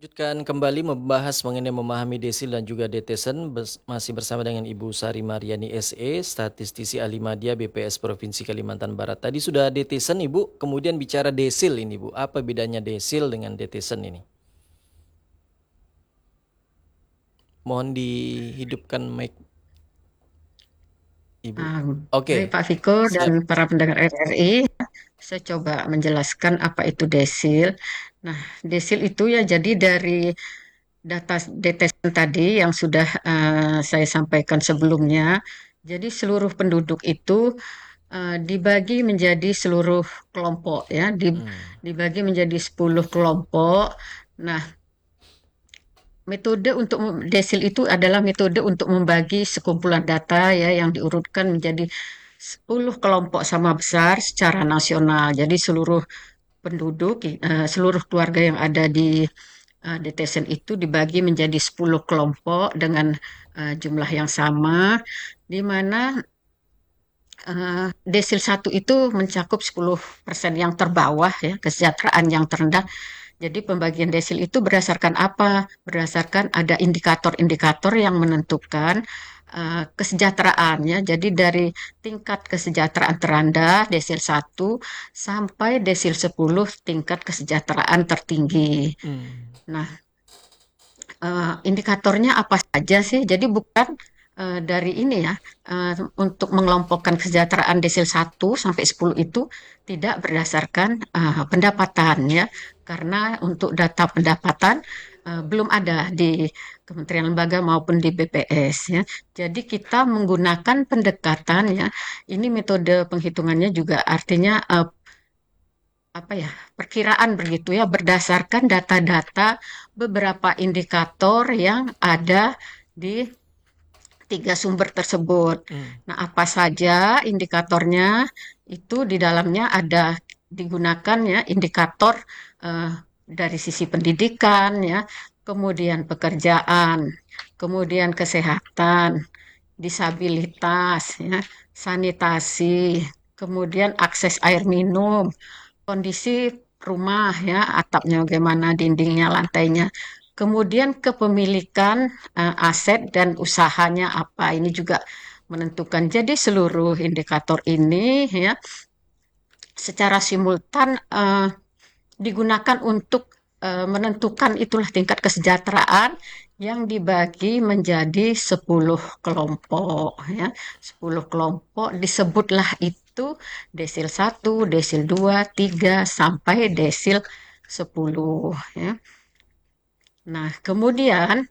Lanjutkan kembali membahas mengenai memahami desil dan juga detesen masih bersama dengan Ibu Sari Mariani SE, statistisi ahli media BPS Provinsi Kalimantan Barat. Tadi sudah detesen Ibu, kemudian bicara desil ini Bu. Apa bedanya desil dengan detesen ini? Mohon dihidupkan mic Ibu. Ah, Baik Oke, Pak Viko dan siap. para pendengar RRI, saya coba menjelaskan apa itu desil. Nah, desil itu ya jadi dari data detesan tadi yang sudah saya sampaikan sebelumnya. Jadi seluruh penduduk itu dibagi menjadi seluruh kelompok ya, dibagi menjadi 10 kelompok. Nah, metode untuk desil itu adalah metode untuk membagi sekumpulan data ya yang diurutkan menjadi 10 kelompok sama besar secara nasional. Jadi seluruh penduduk, seluruh keluarga yang ada di DTSN itu dibagi menjadi 10 kelompok dengan jumlah yang sama, di mana desil satu itu mencakup 10% yang terbawah ya, kesejahteraan yang terendah. Jadi pembagian desil itu berdasarkan apa? Berdasarkan ada indikator-indikator yang menentukan kesejahteraannya. Jadi dari tingkat kesejahteraan terendah, desil satu sampai desil 10 tingkat kesejahteraan tertinggi. Hmm. Nah, indikatornya apa saja sih? Jadi bukan dari ini ya, untuk mengelompokkan kesejahteraan desil 1 sampai 10 itu tidak berdasarkan pendapatan ya, karena untuk data pendapatan belum ada di Kementerian Lembaga maupun di BPS ya. Jadi kita menggunakan pendekatan ya, ini metode penghitungannya juga artinya apa ya, perkiraan begitu ya, berdasarkan data-data beberapa indikator yang ada di tiga sumber tersebut. Hmm. Nah, apa saja indikatornya? Itu di dalamnya ada digunakan ya indikator eh, dari sisi pendidikan ya, kemudian pekerjaan, kemudian kesehatan, disabilitas ya, sanitasi, kemudian akses air minum, kondisi rumah ya, atapnya bagaimana, dindingnya, lantainya. Kemudian kepemilikan aset dan usahanya apa, ini juga menentukan. Jadi seluruh indikator ini ya secara simultan digunakan untuk menentukan itulah tingkat kesejahteraan yang dibagi menjadi 10 kelompok ya. 10 kelompok disebutlah itu desil 1, desil 2, 3 sampai desil 10 ya. Nah, kemudian